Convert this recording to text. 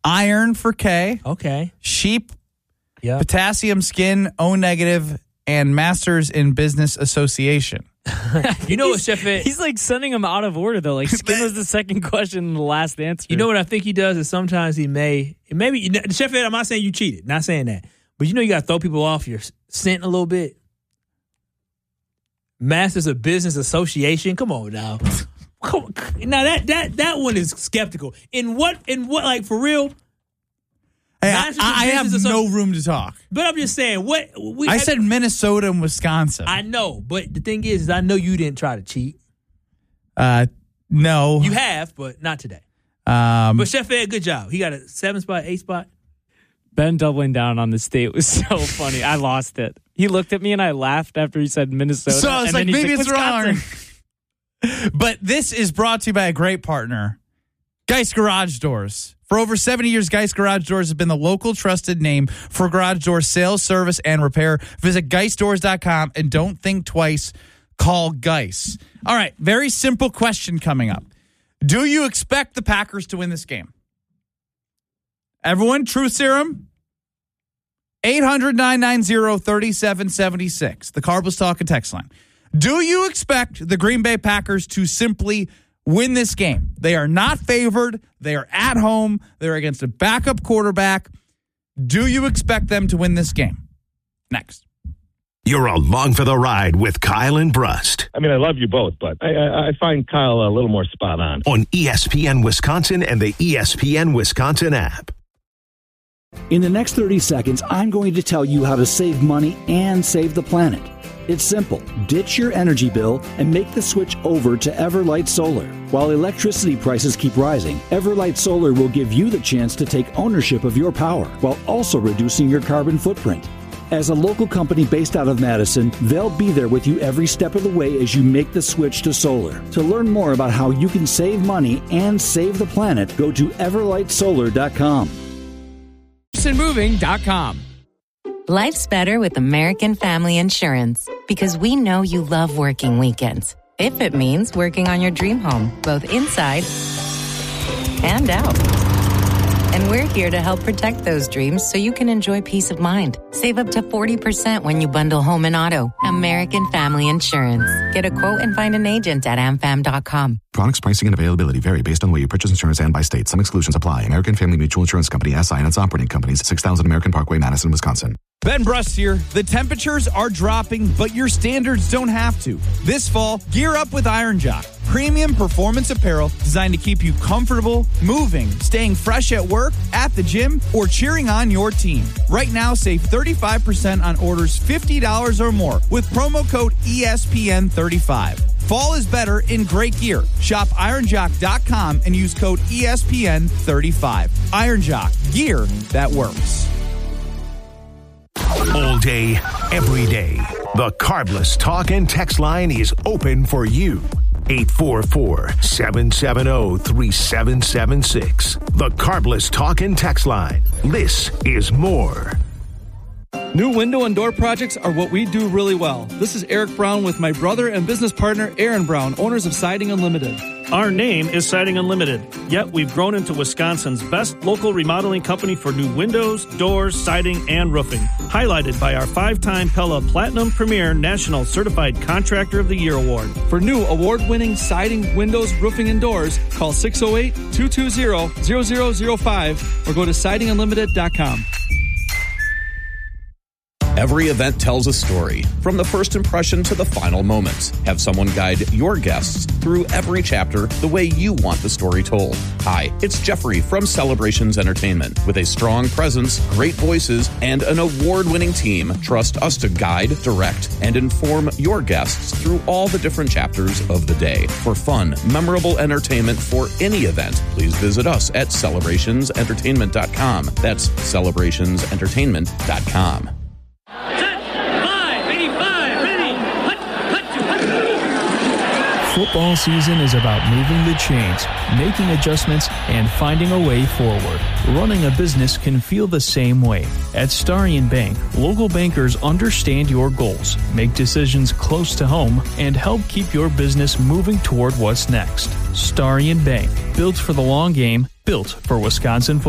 iron for K. Okay. Sheep, Yeah. potassium, skin, O negative, and Masters in Business Association. You know what, Chef Ed? He's like sending them out of order, though. Like, skin was the second question and the last answer. You know what I think he does is sometimes maybe Chef Ed, I'm not saying you cheated, not saying that, but you got to throw people off your scent a little bit. Masters of Business Association, come on now. Now that one is skeptical. In what like for real? Hey, I have no room to talk. But I'm just saying, I said Minnesota and Wisconsin. I know, but the thing is I know you didn't try to cheat. No. You have, but not today. But Chef Ed, good job. He got a 7 spot, 8 spot. Ben doubling down on the state was so funny. I lost it. He looked at me and I laughed after he said Minnesota. So I was like, maybe it's Wisconsin. wrong. But this is brought to you by a great partner, Geist Garage Doors. For over 70 years, Geist Garage Doors has been the local trusted name for garage door sales, service, and repair. Visit GeistDoors.com and don't think twice. Call Geist. All right, very simple question coming up. Do you expect the Packers to win this game? Everyone, Truth Serum? 800-990-3776. The Carbless Talk and text line. Do you expect the Green Bay Packers to simply win this game? They are not favored. They are at home. They're against a backup quarterback. Do you expect them to win this game? Next. You're along for the ride with Kyle and Brust. I mean, I love you both, but I find Kyle a little more spot on. On ESPN Wisconsin and the ESPN Wisconsin app. In the next 30 seconds, I'm going to tell you how to save money and save the planet. It's simple. Ditch your energy bill and make the switch over to Everlight Solar. While electricity prices keep rising, Everlight Solar will give you the chance to take ownership of your power while also reducing your carbon footprint. As a local company based out of Madison, they'll be there with you every step of the way as you make the switch to solar. To learn more about how you can save money and save the planet, go to everlightsolar.com. Moving.com. Life's better with American Family Insurance because we know you love working weekends. If it means working on your dream home, both inside and out. And we're here to help protect those dreams so you can enjoy peace of mind. Save up to 40% when you bundle home and auto. American Family Insurance. Get a quote and find an agent at amfam.com. Products, pricing, and availability vary based on the way you purchase insurance and by state. Some exclusions apply. American Family Mutual Insurance Company, SI, and its operating companies. 6000 American Parkway, Madison, Wisconsin. Ben Brust here. The temperatures are dropping, but your standards don't have to. This fall, gear up with Iron Jock. Premium performance apparel designed to keep you comfortable, moving, staying fresh at work, at the gym, or cheering on your team. Right now, save 35% on orders $50 or more with promo code ESPN35. Fall is better in great gear. Shop ironjock.com and use code ESPN35. Iron Jock, gear that works. All day, every day. The Carbless Talk and text line is open for you. 844-770-3776. The Carbless Talk and text line. This is more. New window and door projects are what we do really well. This is Eric Brown with my brother and business partner, Aaron Brown, owners of Siding Unlimited. Our name is Siding Unlimited, yet we've grown into Wisconsin's best local remodeling company for new windows, doors, siding, and roofing. Highlighted by our 5-time Pella Platinum Premier National Certified Contractor of the Year Award. For new award-winning siding, windows, roofing, and doors, call 608-220-0005 or go to sidingunlimited.com. Every event tells a story, from the first impression to the final moments. Have someone guide your guests through every chapter the way you want the story told. Hi, it's Jeffrey from Celebrations Entertainment. With a strong presence, great voices, and an award-winning team, trust us to guide, direct, and inform your guests through all the different chapters of the day. For fun, memorable entertainment for any event, please visit us at celebrationsentertainment.com. That's celebrationsentertainment.com. Football season is about moving the chains, making adjustments, and finding a way forward. Running a business can feel the same way. At Starion Bank, local bankers understand your goals, make decisions close to home, and help keep your business moving toward what's next. Starion Bank, built for the long game, built for Wisconsin football.